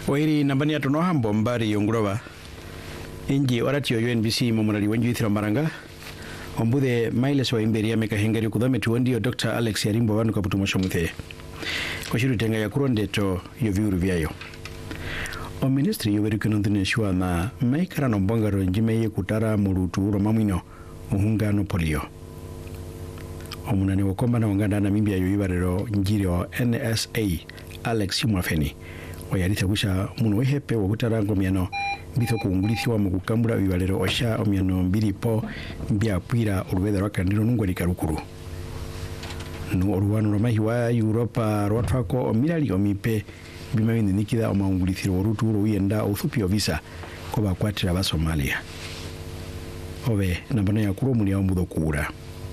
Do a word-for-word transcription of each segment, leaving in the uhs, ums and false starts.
Oiri nambani ya tono hambo mbari yongurova. Inji orati yo U N B C momonali wenju ithira maranga. Ombude Miles wa imberi ya meka hengari kudhame tuondi yo Doctor Alex Yarimbo wanu kaputu mosho muthe. Kwa shiru tenga ya kuronde to yo viuru viayo. O ministri yo weri kinondine shua na maikara no mbongaro njimeye kutara murutu uro mamwino uhungano polio. Omunani wakomba na wanganda na mimbi ya yu ibarero njiri o N S A Alex Mwafeni. Wayarita kusha munu wehepe wakutara ngomiano mbitho kuungulithi wa mukukambura wibalero osha omiano mbiri po mbia pwira uruweda waka ndino nungwa likarukuru. Nu oruwanu romahi wa Europa rwatwako omilali omipe bimawini nikida omaungulithi warutu uro uyenda uthupi o visa koba kwatira ba Somalia. Ove nambana ya kuro muli ya ombudo kuura.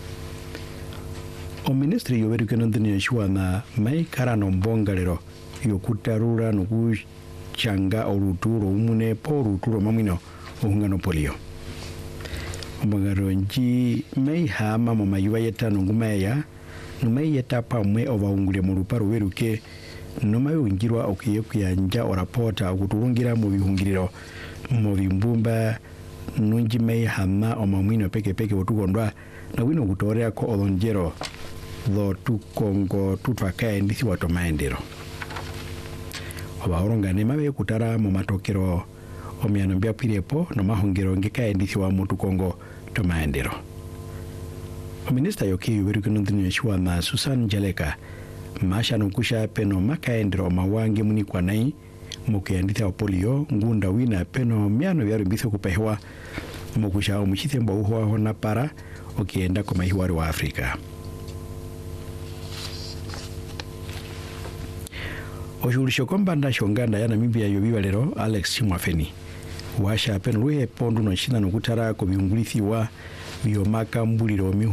O ministri yoweri kenondini yashua na mai karano mbongalero yokutarura nukuchanga oruturo umune po oruturo mamwino ohungano polio. Mbongaro nji mai hama mama yuwa yeta nungumaya numai yeta pa mwe ova ungule muruparu weruke numai ungirwa okiyoku ya nja orapota okuturungira mu bihungiriro mu bimbumba nunji mai hama o mamwino peke peke otugondwa na wino kutorea ko olonjero lo tukongo tutwakae ndithi watu maendero. Oba orongane mawe kutara mu matokero omiano mbia pirepo no mahongero ngekae ndithi wa mutu kongo to maendero. O minister yoki yuberi kunundini yeshua na Susan Jaleka maasha nukusha peno makaendero mawange muni kwa nai muke ndithi wa polio ngunda wina peno miano yaru mbitho kupahewa mukusha umushite mba uhuwa hona para okienda kwa mahiwari wa Afrika. Oshulisho kombanda shonganda ya Namibia yobiwa lero Alex Mwafeni. Washa penu luhe pondu no shina nukutara ko biungulithi wa biomaka mbuliro mihu.